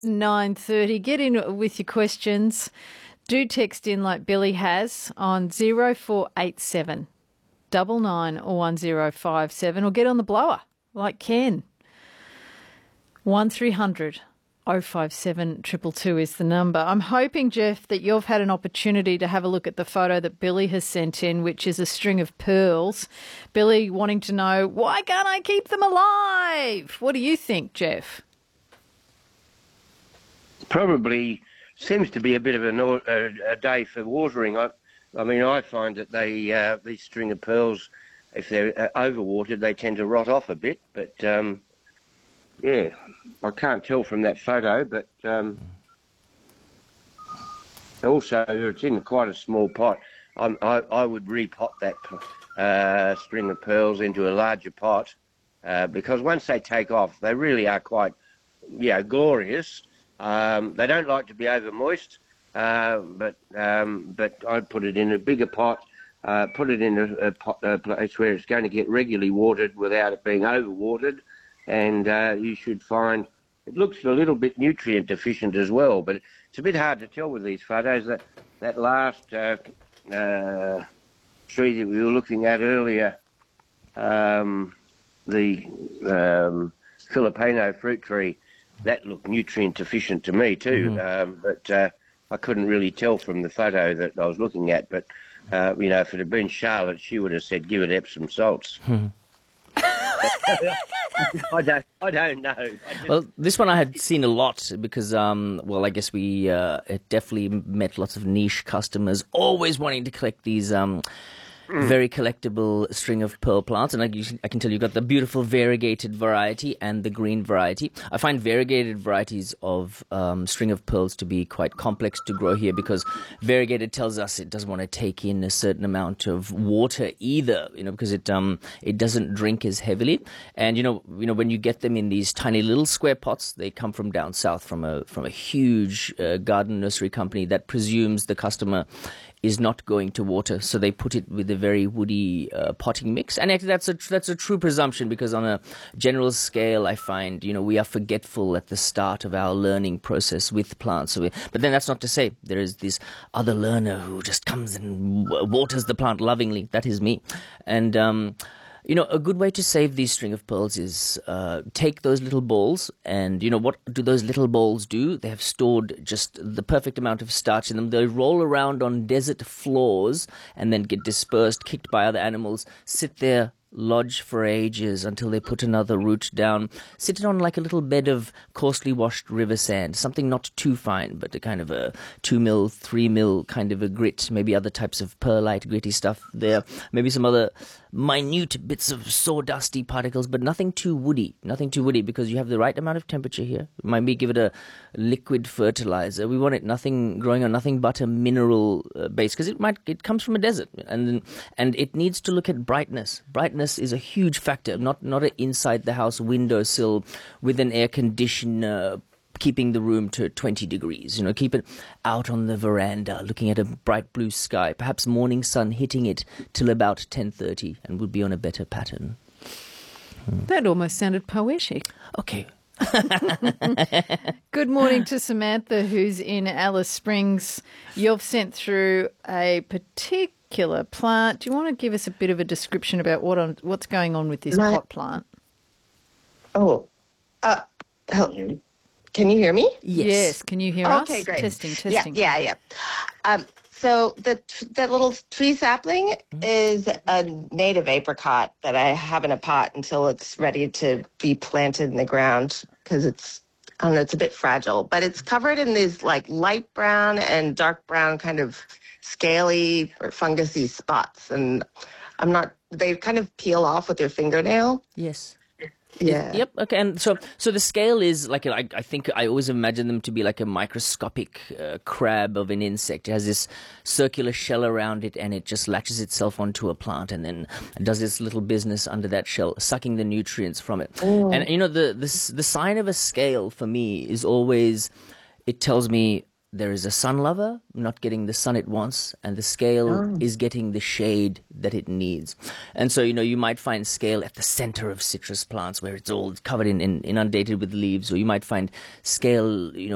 9:30. Get in with your questions. Do text in like Billy has on 0487 99 or 1057, or get on the blower like Ken. 1300 057 222 is the number. I'm hoping, Jeff, that you've had an opportunity to have a look at the photo that Billy has sent in, which is a string of pearls. Billy wanting to know, why can't I keep them alive? What do you think, Jeff? Probably seems to be a bit of a day for watering. I mean, I find that these string of pearls, if they're overwatered, they tend to rot off a bit. But yeah, I can't tell from that photo. But also, it's in quite a small pot. I would repot that string of pearls into a larger pot because once they take off, they really are quite, glorious. They don't like to be over moist, but I'd put it in a bigger pot, put it in a place where it's going to get regularly watered without it being overwatered, and you should find it looks a little bit nutrient deficient as well, but it's a bit hard to tell with these photos. That last tree that we were looking at earlier, the Filipino fruit tree, that looked nutrient deficient to me too, but I couldn't really tell from the photo that I was looking at. But if it had been Charlotte, she would have said, "Give it Epsom salts." I don't know. Well, this one I had seen a lot because, I guess we definitely met lots of niche customers always wanting to collect these very collectible string of pearl plants, and I can tell you've got the beautiful variegated variety and the green variety. I find variegated varieties of string of pearls to be quite complex to grow here because variegated tells us it doesn't want to take in a certain amount of water either, because it doesn't drink as heavily. And when you get them in these tiny little square pots, they come from down south from a huge garden nursery company that presumes the customer is not going to water, so they put it with a very woody potting mix. And actually that's a true presumption because on a general scale, I find, we are forgetful at the start of our learning process with plants. But then that's not to say there is this other learner who just comes and waters the plant lovingly. That is me. And a good way to save these string of pearls is take those little balls and, what do those little balls do? They have stored just the perfect amount of starch in them. They roll around on desert floors and then get dispersed, kicked by other animals, sit there, lodge for ages until they put another root down, sit it on like a little bed of coarsely washed river sand, something not too fine, but a kind of a 2 mil, 3 mil kind of a grit, maybe other types of perlite gritty stuff there, maybe some other minute bits of sawdusty particles, but nothing too woody because you have the right amount of temperature here. Maybe give it a liquid fertilizer. We want it growing on nothing but a mineral base because it comes from a desert and it needs to look at brightness. Brightness is a huge factor, not an inside the house windowsill with an air conditioner keeping the room to 20 degrees. Keep it out on the veranda, looking at a bright blue sky, perhaps morning sun hitting it till about 10:30 and would be on a better pattern. That almost sounded poetic. Okay. Good morning to Samantha, who's in Alice Springs. You've sent through a particular plant. Do you want to give us a bit of a description about what's going on with this pot plant? Oh, hello. Can you hear me? Yes. Can you hear us? Okay, great. Testing. Yeah. So that little tree sapling is a native apricot that I have in a pot until it's ready to be planted in the ground because it's a bit fragile. But it's covered in these like light brown and dark brown kind of scaly or fungusy spots. And they kind of peel off with your fingernail. Yes. Yeah. Yep. Okay. And so the scale is like I think I always imagine them to be like a microscopic crab of an insect. It has this circular shell around it, and it just latches itself onto a plant, and then does its little business under that shell, sucking the nutrients from it. Mm. And the sign of a scale for me is always, it tells me there is a sun lover not getting the sun it wants, and the scale is getting the shade that it needs. And so, you might find scale at the center of citrus plants where it's all covered in inundated with leaves, or you might find scale,